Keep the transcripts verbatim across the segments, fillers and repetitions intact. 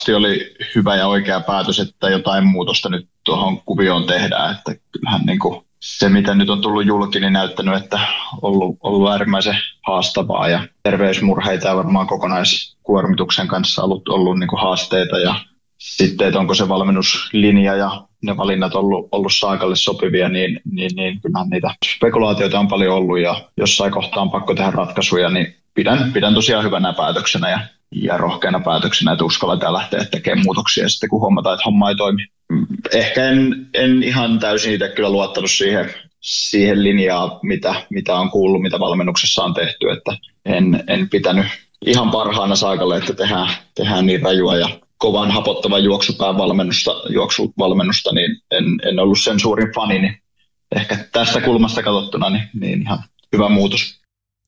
oli hyvä ja oikea päätös, että jotain muutosta nyt tuohon kuvioon tehdään. Että kyllähän niin kuin se, mitä nyt on tullut julki, niin näyttänyt, että on ollut, ollut äärimmäisen haastavaa ja terveysmurheita ja varmaan kokonaiskuormituksen kanssa ollut, ollut niin kuin haasteita. Ja sitten, että onko se valmennuslinja ja ne valinnat ollut, ollut Saagalle sopivia, niin, niin, niin kyllähän niitä spekulaatioita on paljon ollut ja jossain kohtaa on pakko tehdä ratkaisuja, niin pidän, pidän tosiaan hyvänä päätöksenä ja, ja rohkeana päätöksenä, että uskalletaan lähteä tekemään muutoksia sitten, kun huomataan, että homma ei toimi. Ehkä en, en ihan täysin itse kyllä luottanut siihen, siihen linjaan, mitä, mitä on kuullut, mitä valmennuksessa on tehty, että en, en pitänyt ihan parhaana Saagalle, että tehdään, tehdään niin rajua ja kovan hapottavan juoksupään valmennusta, juoksuvalmennusta, niin en, en ollut sen suurin fani, niin ehkä tästä kulmasta katsottuna niin, niin ihan hyvä muutos.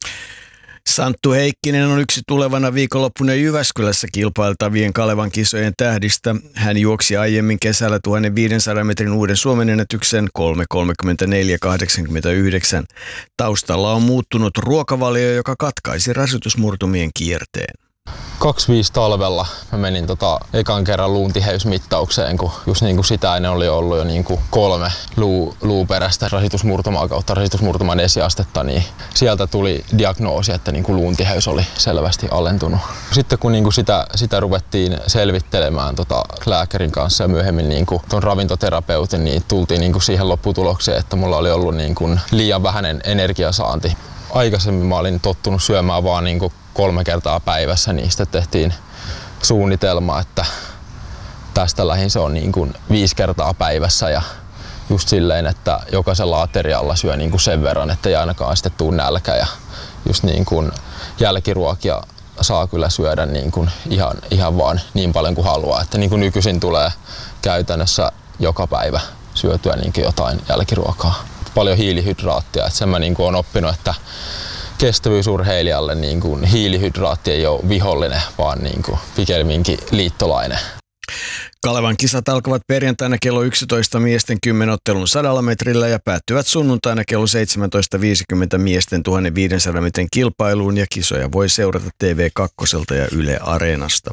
Santtu Heikkinen on yksi tulevana viikonloppuna Jyväskylässä kilpailtavien Kalevan kisojen tähdistä. Hän juoksi aiemmin kesällä tuhatviisisataa metrin uuden Suomen ennätyksen kolme kolmekymmentäneljä kahdeksankymmentäyhdeksän. Taustalla on muuttunut ruokavalio, joka katkaisi rasitusmurtumien kierteen. kaksikymmentäviisi talvella mä menin tota ekan kerran luuntiheysmittaukseen, kun just niin kuin sitä ennen oli ollut jo niin kuin kolme luu, luuperäistä rasitusmurtumaa kautta rasitusmurtuman esiastetta, niin sieltä tuli diagnoosi, että niin kuin luuntiheys oli selvästi alentunut. Sitten kun niin kuin sitä, sitä ruvettiin selvittelemään tota lääkärin kanssa ja myöhemmin niin kuin ton ravintoterapeutin, niin tultiin niin kuin siihen lopputulokseen, että mulla oli ollut niin kuin liian vähäinen energiasaanti. Aikaisemmin mä olin tottunut syömään vaan niin kuin kolme kertaa päivässä, niin sitten tehtiin suunnitelma, että tästä lähin se on niin kuin viisi kertaa päivässä ja just silleen, että jokaisella aterialla syö niin kuin sen verran, että ei ainakaan sitten tuu nälkä ja just niin kuin jälkiruokia saa kyllä syödä niin kuin ihan, ihan vaan niin paljon kuin haluaa, että niin kuin nykyisin tulee käytännössä joka päivä syötyä niin kuin jotain jälkiruokaa. Paljon hiilihydraattia, että sen mä niin kuin olen oppinut, että kestävyysurheilijalle niin kuin hiilihydraatti ei ole vihollinen, vaan niin kuin pikemminkin liittolainen. Kalevan kisat alkavat perjantaina kello yksitoista miesten kymmenottelun sadalla metrillä ja päättyvät sunnuntaina kello seitsemäntoista viisikymmentä miesten tuhatviisisataa metrin kilpailuun ja kisoja voi seurata T V kaksi ja Yle Areenasta.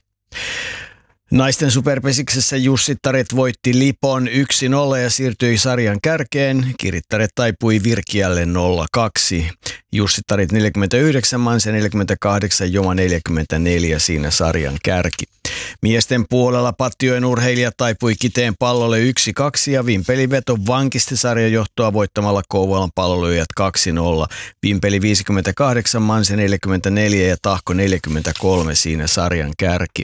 Naisten superpesiksessä Jussittaret voitti Lipon yksi nolla ja siirtyi sarjan kärkeen. Kirittaret taipui Virkiälle nolla kaksi. Jussittaret neljäkymmentäyhdeksän, Manse neljäkymmentäkahdeksan, Joma neljäkymmentäneljä siinä sarjan kärki. Miesten puolella Pattijoen urheilijat taipui Kiteen Pallolle yksi kaksi ja Vimpeli veto vankisti sarjan johtoa voittamalla Kouvolan Pallolyöjät kaksi nolla. Vimpeli viisikymmentäkahdeksan, Manse neljäkymmentäneljä ja Tahko neljäkymmentäkolme siinä sarjan kärki.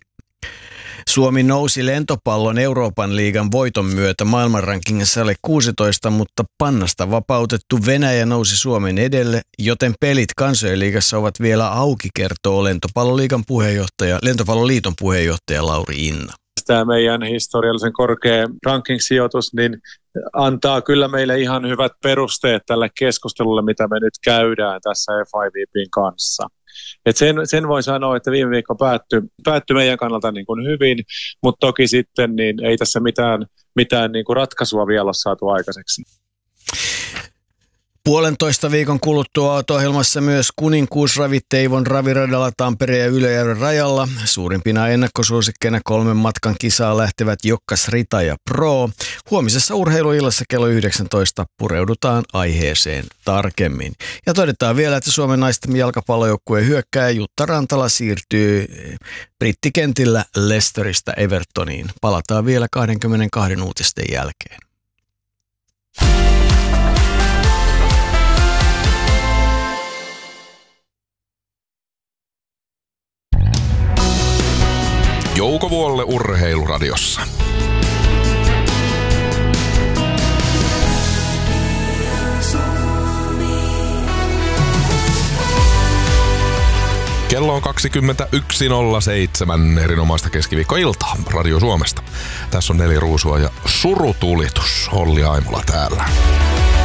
Suomi nousi lentopallon Euroopan liigan voiton myötä maailmanrankingissa alle kuusitoista, mutta pannasta vapautettu Venäjä nousi Suomen edelle, joten pelit kansojen liigassa ovat vielä auki, kertoo lentopalloliigan puheenjohtaja, lentopalloliiton puheenjohtaja Lauri Inna. Tämä meidän historiallisen korkea ranking-sijoitus niin antaa kyllä meille ihan hyvät perusteet tälle keskustelulle, mitä me nyt käydään tässä F I V P:n kanssa. Et sen, sen voi sanoa, että viime viikko päättyi, päättyi meidän kannalta niin kuin hyvin, mutta toki sitten niin ei tässä mitään, mitään niin kuin ratkaisua vielä ole saatu aikaiseksi. Puolentoista viikon kuluttua olet ohjelmassa myös kuninkuusravit Teivon raviradalla Tampereen ja Ylöjärven rajalla. Suurimpina ennakkosuosikkeina kolmen matkan kisaa lähtevät Jokkas, Rita ja Pro. Huomisessa urheiluillassa kello yhdeksäntoista pureudutaan aiheeseen tarkemmin. Ja todetaan vielä, että Suomen naisten jalkapallojoukkueen hyökkääjä Jutta Rantala siirtyy brittikentillä Leicesteristä Evertoniin. Palataan vielä kaksikymmentäkaksi uutisten jälkeen. Jouko Vuolle Urheiluradiossa. Kello on kaksikymmentäyksi nolla seitsemän, erinomaista keskiviikkoiltaa Radio Suomesta. Tässä on Neli Ruusua ja surutulitus, Olli Aimola täällä.